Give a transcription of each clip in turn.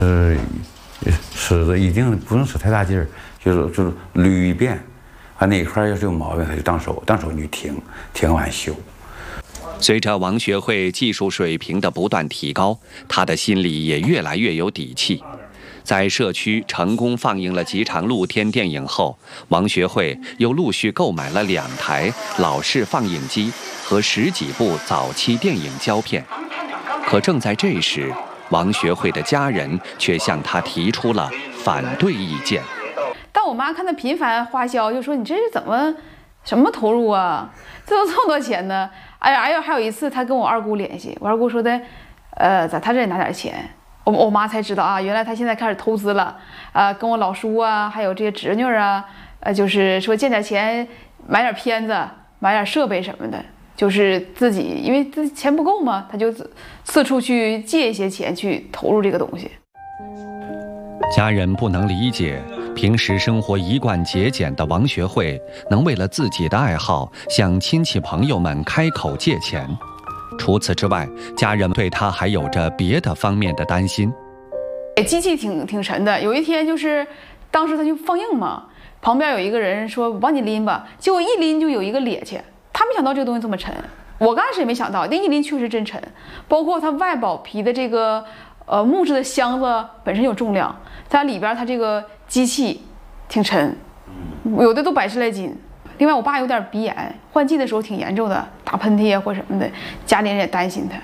吃的一定不用使太大劲儿，就是捋一遍，哪一块要是有毛病，他就当手你停完修。 随着王学会技术水平的不断提高，他的心里也越来越有底气。在社区成功放映了几场露天电影后，王学会又陆续购买了2台老式放映机和10几部早期电影胶片。可正在这时，王学会的家人却向他提出了反对意见。 但我妈看他频繁花销，就说：“你这是怎么什么投入啊？这都这么多钱呢？”哎呀，还有一次，他跟我二姑联系，我二姑说的，在他这里拿点钱。我妈才知道啊，原来他现在开始投资了，跟我老叔啊，还有这些侄女啊，就是说借点钱买点片子，买点设备什么的，就是自己因为自己钱不够嘛，他就四处去借一些钱去投入这个东西。 家人不能理解，平时生活一贯节俭的王学会能为了自己的爱好向亲戚朋友们开口借钱。除此之外，家人对他还有着别的方面的担心。 机器挺沉的，有一天就是当时他就放映嘛，旁边有一个人说：“我帮你拎吧。”结果一拎就有一个趔趄，他没想到这个东西这么沉。我刚开始也没想到，那一拎确实真沉，包括它外保皮的这个木质的箱子本身有重量，它里边它这个机器挺沉，有的都100来斤。另外，我爸有点鼻炎，换季的时候挺严重的，打喷嚏啊或什么的，家里人也担心他。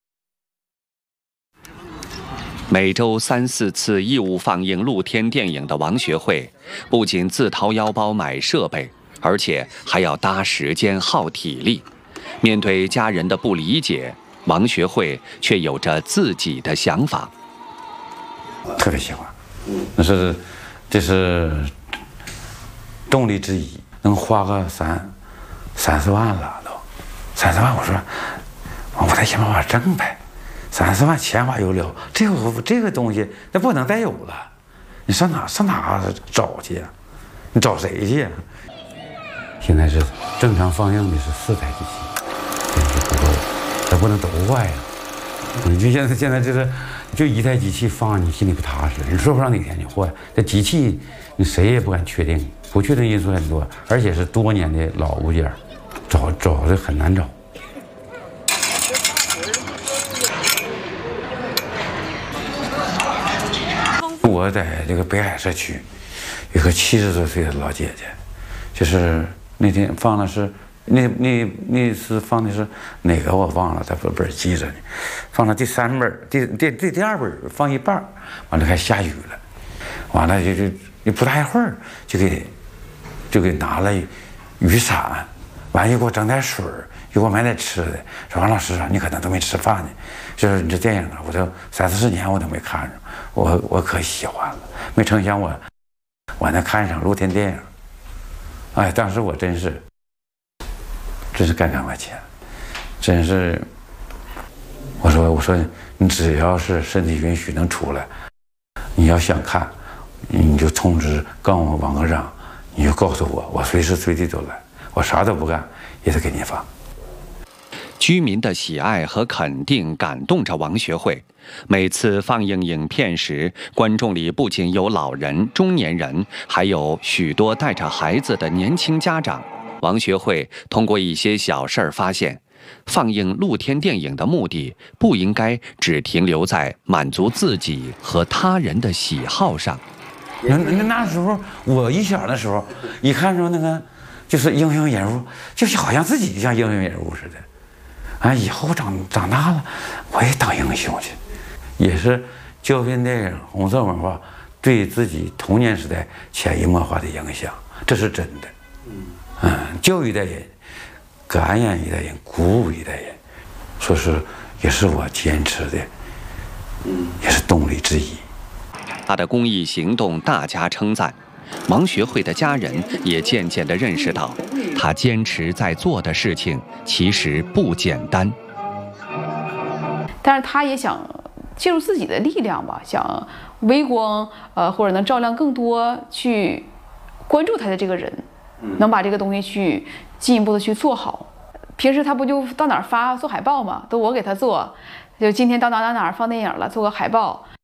每周3、4次义务放映露天电影的王学会，不仅自掏腰包买设备，而且还要搭时间耗体力。面对家人的不理解，王学会却有着自己的想法。 特别喜欢，这是动力之一。能花个30万了都，30万，我说我得想办法挣呗，30万钱花有了，这个东西那不能再有了，你上哪找去呀？你找谁去呀？现在是正常放映的是4台机器，真是不够，它不能都坏呀。你就现在就1台机器放，你心里不踏实，你说不上哪天就坏。这机器你谁也不敢确定。不确定因素很多，而且是多年的老物件，找的很难找。我在这个北海社区，有个70多岁的老姐姐，就是那天放的是那次放的是哪个我忘了，在本记着呢。放了第3本，第2本放一半，完了还下雨了，完了就不大一会儿就给拿了雨伞，完又给我整点水，又给我买点吃的。说王老师啊，你可能都没吃饭呢，就是你这电影啊，我都30、40年我都没看着，我可喜欢了。没成想我能看上露天电影，哎，当时我真是干干我钱，真是。我说你只要是身体允许能出来，你要想看，你就通知告诉我王科长。你就告诉我，我随时随地都来，我啥都不干也得给你放。 居民的喜爱和肯定感动着王学会。每次放映影片时，观众里不仅有老人、中年人，还有许多带着孩子的年轻家长。王学会通过一些小事儿发现，放映露天电影的目的不应该只停留在满足自己和他人的喜好上。 那时候我一小的时候，一看着那个就是英雄人物，就是好像自己就像英雄人物似的。以后长大了，我也当英雄去。也是胶片电影、红色文化对自己童年时代潜移默化的影响，这是真的。教育一代人，感染一代人，鼓舞一代人，说是也是我坚持的，也是动力之一。 他的公益行动大加称赞，王学会的家人也渐渐地认识到，他坚持在做的事情其实不简单。 但是他也想借助自己的力量吧，想微光或者能照亮更多去关注他的这个人，能把这个东西去进一步的去做好。平时他不就到哪儿发做海报嘛，都我给他做，就今天到哪儿放电影了，做个海报。